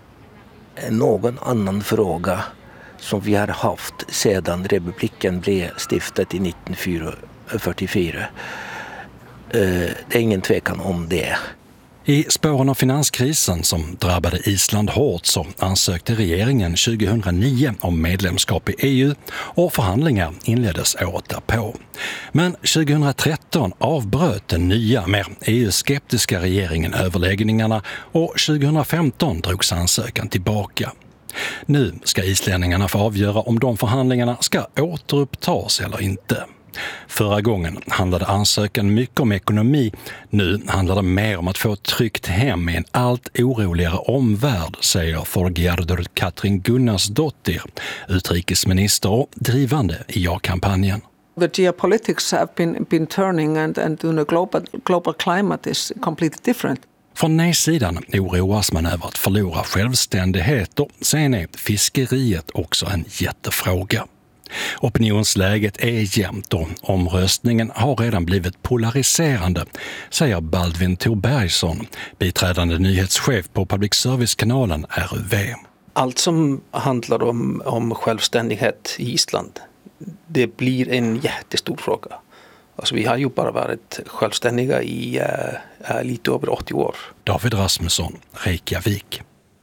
någon annan fråga som vi har haft sedan republiken blev stiftat i 1944. Det är ingen tvekan om det. I spåren av finanskrisen som drabbade Island hårt så ansökte regeringen 2009 om medlemskap i EU och förhandlingar inleddes året därpå. Men 2013 avbröt den nya, mer EU-skeptiska regeringen överläggningarna och 2015 drogs ansökan tillbaka. Nu ska islänningarna få avgöra om de förhandlingarna ska återupptas eller inte. Förra gången handlade ansökan mycket om ekonomi. Nu handlar det mer om att få ett tryggt hem i en allt oroligare omvärld, säger Þorgerður Katrín Gunnarsdóttir, utrikesminister och drivande i ja-kampanjen. The geopolitics have been turning and the global climate is completely different. Från nej-sidan oroas man över att förlora självständighet och sen är fiskeriet också en jättefråga. Opinionsläget är jämnt och omröstningen har redan blivit polariserande, säger Baldvin Thorbergsson, biträdande nyhetschef på public service-kanalen RUV. Allt som handlar om självständighet i Island, det blir en jättestor fråga. Alltså vi har ju bara varit självständiga i lite över 80 år. David Rasmusson, Reykjavik.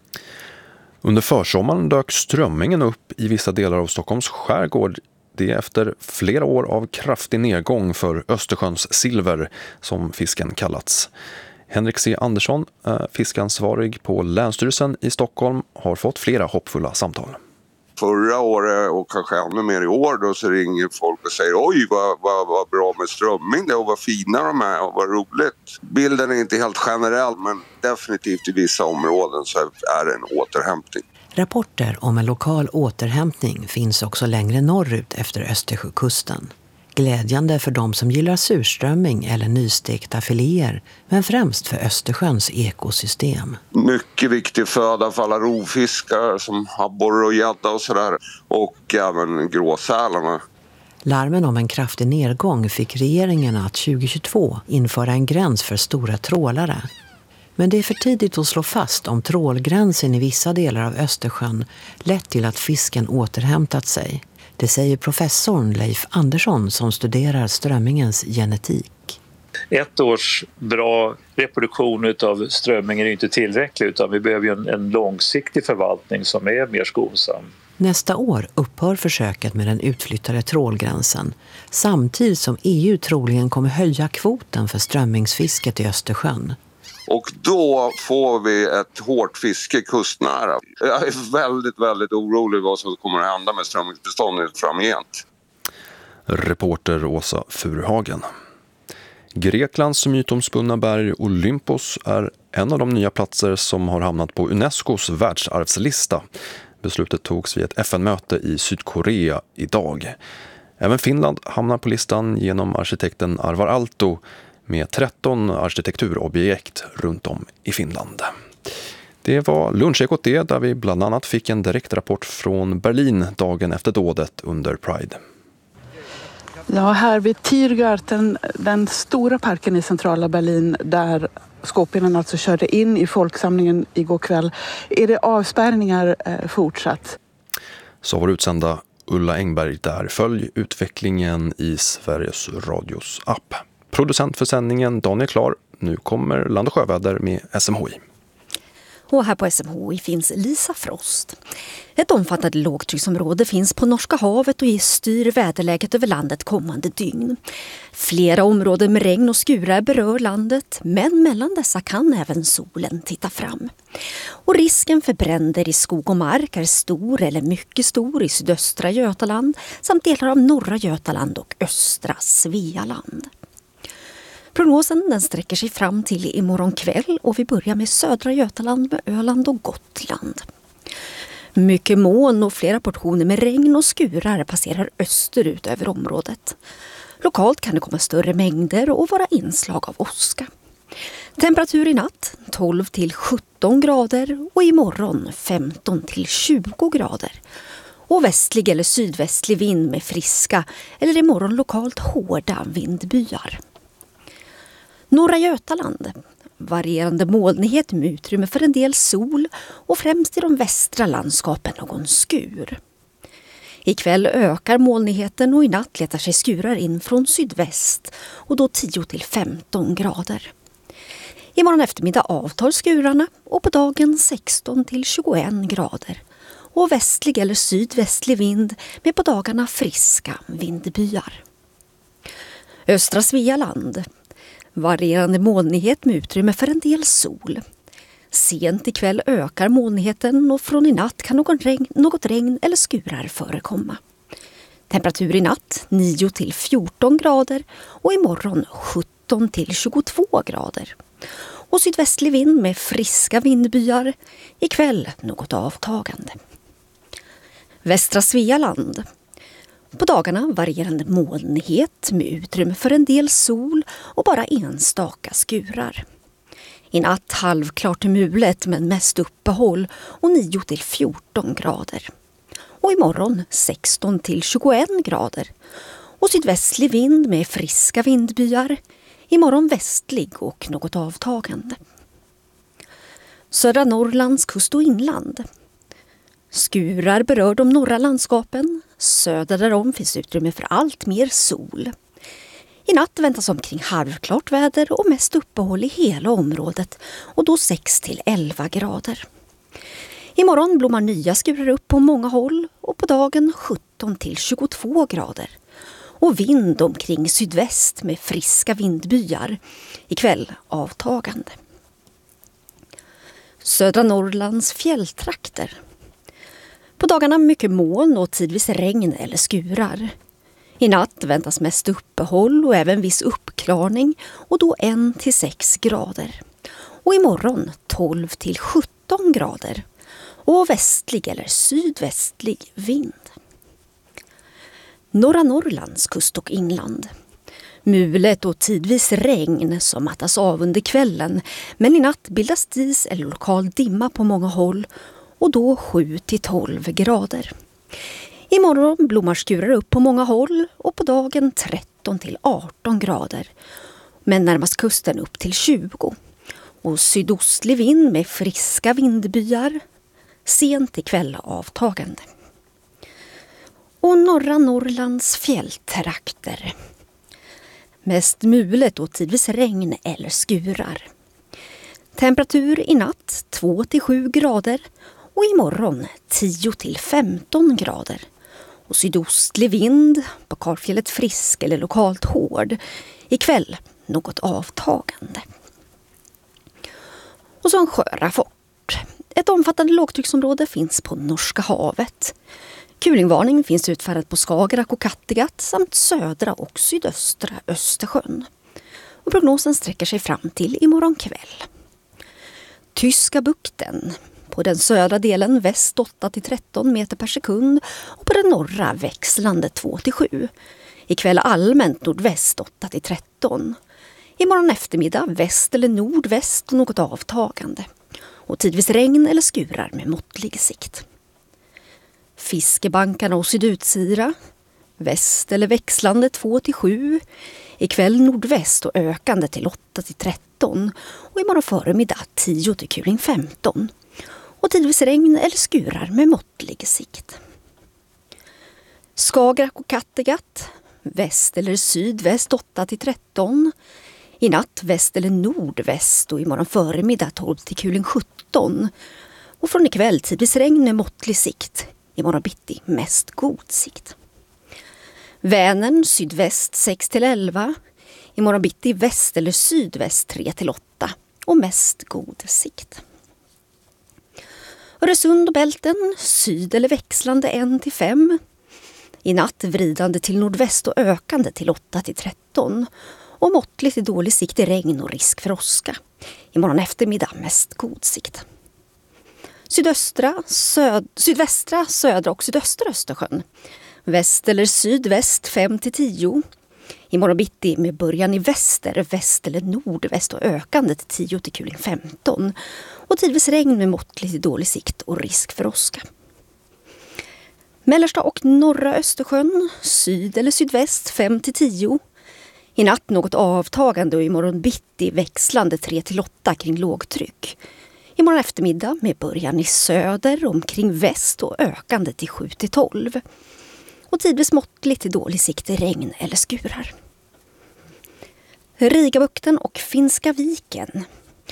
Under försommaren dök strömmingen upp i vissa delar av Stockholms skärgård. Det är efter flera år av kraftig nedgång för Östersjöns silver, som fisken kallats. Henrik C. Andersson, fiskansvarig på Länsstyrelsen i Stockholm, har fått flera hoppfulla samtal. Förra året och kanske ännu mer i år då så ringer folk och säger oj vad bra med strömming det och vad fina de är och vad roligt. Bilden är inte helt generell men definitivt i vissa områden så är det en återhämtning. Rapporter om en lokal återhämtning finns också längre norrut efter Östersjökusten. Glädjande för de som gillar surströmming eller nystekta filéer, men främst för Östersjöns ekosystem. Mycket viktig föda för alla rovfiskar som abborre och gädda och sådär, och även gråsälarna. Larmen om en kraftig nedgång fick regeringen att 2022 införa en gräns för stora trålare. Men det är för tidigt att slå fast om trålgränsen i vissa delar av Östersjön lett till att fisken återhämtat sig. Det säger professorn Leif Andersson som studerar strömmingens genetik. Ett års bra reproduktion av strömmingen är inte tillräckligt utan vi behöver en långsiktig förvaltning som är mer skonsam. Nästa år upphör försöket med den utflyttade trålgränsen samtidigt som EU troligen kommer höja kvoten för strömmingsfisket i Östersjön. Och då får vi ett hårt fiske kustnära. Jag är väldigt, väldigt orolig vad som kommer att hända med strömmingsbeståndet framgent. Reporter Åsa Furuhagen. Greklands mytomspunna berg Olympos är en av de nya platser som har hamnat på Unescos världsarvslista. Beslutet togs vid ett FN-möte i Sydkorea idag. Även Finland hamnar på listan genom arkitekten Arvar Aalto med 13 arkitekturobjekt runt om i Finland. Det var Lunchekot det, där vi bland annat fick en direktrapport från Berlin dagen efter dådet under Pride. Ja, här vid Tiergarten, den stora parken i centrala Berlin där skåpbilen alltså körde in i folksamlingen igår kväll, är det avspärrningar fortsatt. Så var utsända Ulla Engberg där. Följ utvecklingen i Sveriges Radios app. Producent för sändningen Daniel Klar. Nu kommer Land- och sjöväder med SMHI. Och här på SMHI finns Lisa Frost. Ett omfattande lågtrycksområde finns på Norska havet och styr väderläget över landet kommande dygn. Flera områden med regn och skurar berör landet, men mellan dessa kan även solen titta fram. Och risken för bränder i skog och mark är stor eller mycket stor i sydöstra Götaland samt delar av norra Götaland och östra Svealand. Prognosen den sträcker sig fram till imorgon kväll och vi börjar med södra Götaland med Öland och Gotland. Mycket moln och flera portioner med regn och skurar passerar österut över området. Lokalt kan det komma större mängder och vara inslag av åska. Temperatur i natt 12 till 17 grader och imorgon 15 till 20 grader. Och västlig eller sydvästlig vind med friska eller imorgon lokalt hårda vindbyar. Norra Götaland, varierande molnighet med utrymme för en del sol och främst i de västra landskapen någon skur. Ikväll ökar molnigheten och i natt letar sig skurar in från sydväst och då 10 till 15 grader. Imorgon eftermiddag avtar skurarna och på dagen 16 till 21 grader. Och västlig eller sydvästlig vind med på dagarna friska vindbyar. Östra Svealand. Varierande molnighet med utrymme för en del sol. Sent ikväll ökar molnigheten och från i natt kan något regn eller skurar förekomma. Temperatur i natt 9 till 14 grader och imorgon 17 till 22 grader. Och sydvästlig vind med friska vindbyar, ikväll något avtagande. Västra Svealand. På dagarna varierande molnighet med utrymme för en del sol och bara enstaka skurar. I natt halvklart till mulet men mest uppehåll och 9 till 14 grader. Och imorgon 16 till 21 grader. Och sydvästlig vind med friska vindbyar. Imorgon västlig och något avtagande. Södra Norrlands kust och inland. Skurar berör de norra landskapen. Söder därom finns utrymme för allt mer sol. I natt väntas omkring halvklart väder och mest uppehåll i hela området och då 6 till 11 grader. Imorgon blommar nya skurar upp på många håll och på dagen 17 till 22 grader. Och vind omkring sydväst med friska vindbyar. Ikväll avtagande. Södra Norrlands fjälltrakter. På dagarna mycket moln och tidvis regn eller skurar. I natt väntas mest uppehåll och även viss uppklarning och då 1 till 6 grader. Och imorgon 12 till 17 grader och västlig eller sydvästlig vind. Norra Norrlands kust och inland. Mulet och tidvis regn som mattas av under kvällen men i natt bildas dis eller lokal dimma på många håll och då 7 till 12 grader. Imorgon blommar skurar upp på många håll och på dagen 13 till 18 grader. Men närmast kusten upp till 20. Och sydostlig vind med friska vindbyar. Sent ikväll avtagande. Och norra Norrlands fjälltrakter. Mest mulet och tidvis regn eller skurar. Temperatur i natt 2 till 7 grader och imorgon 10 till 15 grader. Och sydostlig vind, på Karlfjället frisk eller lokalt hård. Ikväll något avtagande. Och så en sjörapport. Ett omfattande lågtrycksområde finns på Norska havet. Kulingvarning finns utfärdad på Skagerrak och Kattegatt samt södra och sydöstra Östersjön. Och prognosen sträcker sig fram till imorgon kväll. Tyska bukten. På den södra delen väst 8 till 13 meter per sekund och på den norra växlande 2 till 7. Ikväll allmänt nordväst 8 till 13. Imorgon eftermiddag väst eller nordväst och något avtagande. Och tidvis regn eller skurar med måttlig sikt. Fiskebankarna och Sydutsira. Väst eller växlande 2 till 7. Ikväll nordväst och ökande till 8 till 13. Och imorgon förmiddag 10 till kuling 15. Och tidvis regn eller skurar med måttlig sikt. Skagerrak och Kattegatt. Väst eller sydväst 8 till 13. I natt väst eller nordväst och imorgon förmiddag 12 till kuling 17. Och från ikväll tidvis regn med måttlig sikt. Imorgon bitti mest god sikt. Vänern sydväst 6 till 11. Imorgon bitti väst eller sydväst 3 till 8 och mest god sikt. Öresund och Bälten syd eller växlande 1 till 5. I natt vridande till nordväst och ökande till 8 till 13. Och måttligt till dålig sikt i regn och risk för åska. Imorgon eftermiddag mest god sikt. Sydvästra, södra och sydöstra Östersjön. Väst eller sydväst 5 till 10. Imorgon bitti med början i väster, väst eller nordväst och ökande till 10 till kuling 15. Och tidvis regn med måttligt till dålig sikt och risk för åska. Mellersta och norra Östersjön, syd eller sydväst 5 till 10. I natt något avtagande och imorgon bitti växlande 3 till 8 kring lågtryck. Imorgon eftermiddag med början i söder omkring väst och ökande till 7 till 12. Och tidvis måttligt till dålig sikt i regn eller skurar. Rigabukten och Finska viken.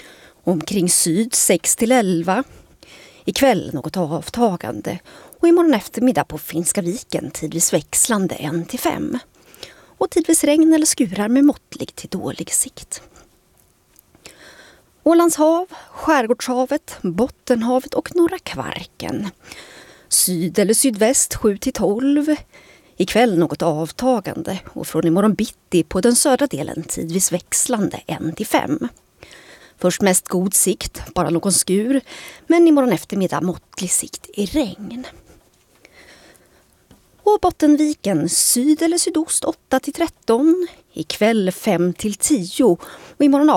Omkring syd 6-11. Ikväll något avtagande. Och imorgon eftermiddag på Finska viken tidvis växlande 1-5. Och tidvis regn eller skurar med måttlig till dålig sikt. Ålands hav, Skärgårdshavet, Bottenhavet och Norra Kvarken. Syd eller sydväst 7-12. Ikväll något avtagande och från imorgon bitti på den södra delen tidvis växlande 1-5. Först mest god sikt, bara någon skur, men imorgon eftermiddag måttlig sikt i regn. Och Bottenviken syd eller sydost 8-13. Ikväll 5-10 och imorgon